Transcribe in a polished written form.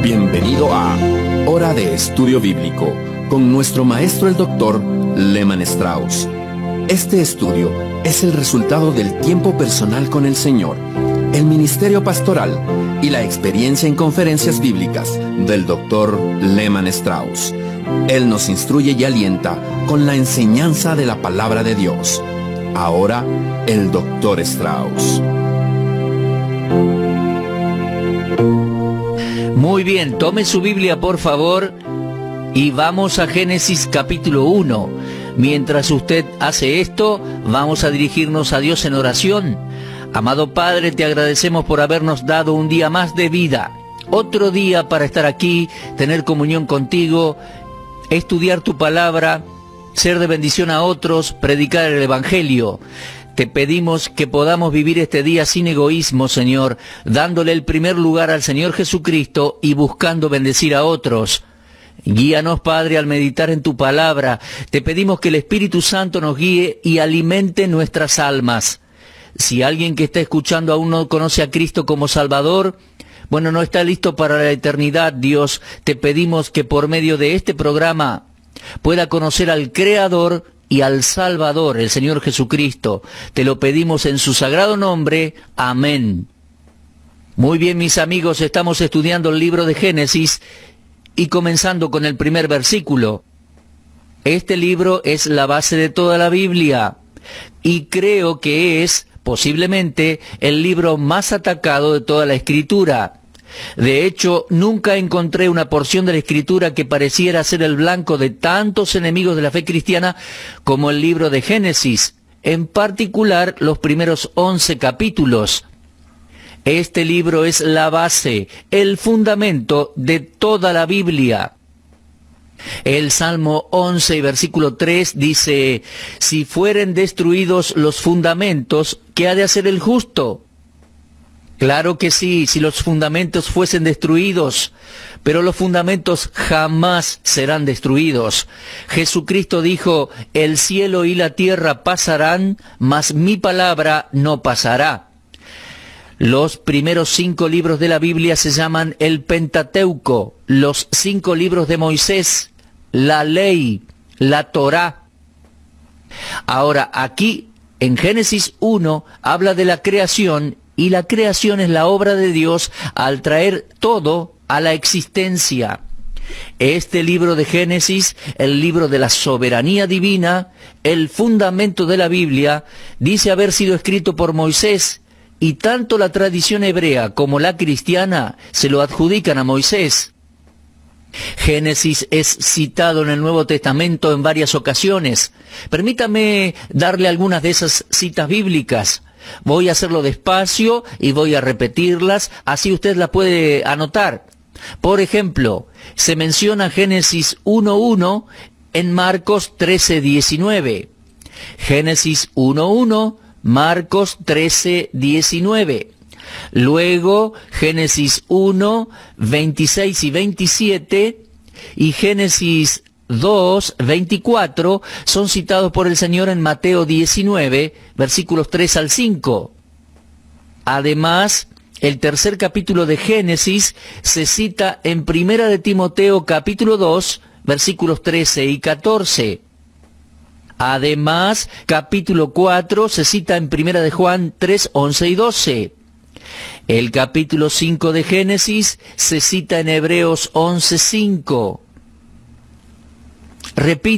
Bienvenido a Hora de Estudio Bíblico con nuestro maestro el Dr. Lehman Strauss. Este estudio es el resultado del tiempo personal con el Señor, el ministerio pastoral y la experiencia en conferencias bíblicas del Dr. Lehman Strauss. Él nos instruye y alienta con la enseñanza de la palabra de Dios. Ahora, el Dr. Strauss. Muy bien, tome su Biblia por favor y vamos a Génesis capítulo 1. Mientras usted hace esto, vamos a dirigirnos a Dios en oración. Amado Padre, te agradecemos por habernos dado un día más de vida, otro día para estar aquí, tener comunión contigo, estudiar tu palabra, ser de bendición a otros, predicar el Evangelio. Te pedimos que podamos vivir este día sin egoísmo, Señor, dándole el primer lugar al Señor Jesucristo y buscando bendecir a otros. Guíanos, Padre, al meditar en tu palabra. Te pedimos que el Espíritu Santo nos guíe y alimente nuestras almas. Si alguien que está escuchando aún no conoce a Cristo como Salvador, bueno, no está listo para la eternidad, Dios, te pedimos que por medio de este programa pueda conocer al Creador y al Salvador, el Señor Jesucristo. Te lo pedimos en su sagrado nombre. Amén. Muy bien, mis amigos, estamos estudiando el libro de Génesis y comenzando con el primer versículo. Este libro es la base de toda la Biblia y creo que es posiblemente el libro más atacado de toda la Escritura. De hecho, nunca encontré una porción de la Escritura que pareciera ser el blanco de tantos enemigos de la fe cristiana como el libro de Génesis, en particular los primeros 11 capítulos. Este libro es la base, el fundamento de toda la Biblia. El Salmo 11 y versículo 3 dice: si fueren destruidos los fundamentos, ¿qué ha de hacer el justo? Claro que sí, si los fundamentos fuesen destruidos, pero los fundamentos jamás serán destruidos. Jesucristo dijo: el cielo y la tierra pasarán, mas mi palabra no pasará. Los primeros 5 libros de la Biblia se llaman el Pentateuco, los 5 libros de Moisés, la ley, la Torá. Ahora, aquí, en Génesis 1, habla de la creación, y la creación es la obra de Dios al traer todo a la existencia. Este libro de Génesis, el libro de la soberanía divina, el fundamento de la Biblia, dice haber sido escrito por Moisés, y tanto la tradición hebrea como la cristiana se lo adjudican a Moisés. Génesis es citado en el Nuevo Testamento en varias ocasiones. Permítame darle algunas de esas citas bíblicas. Voy a hacerlo despacio y voy a repetirlas, así usted la puede anotar. Por ejemplo, se menciona Génesis 1.1 en Marcos 13.19. Génesis 1.1, Marcos 13.19. Luego, Génesis 1, 26 y 27 y Génesis 2, 24 son citados por el Señor en Mateo 19, versículos 3 al 5. Además, el tercer capítulo de Génesis se cita en Primera de Timoteo capítulo 2, versículos 13 y 14. Además, capítulo 4 se cita en Primera de Juan 3, 11 y 12. El capítulo 5 de Génesis se cita en Hebreos 11, 5. Repito.